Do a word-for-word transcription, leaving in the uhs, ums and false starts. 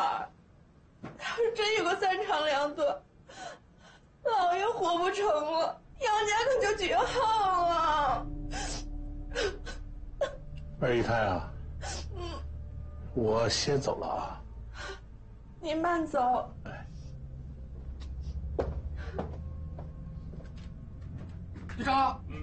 儿。要是真有个三长两短，老爷活不成了，杨家可就绝号了。 二姨太啊， 嗯， 我先走了啊。 您慢走。 哎， 局长，嗯，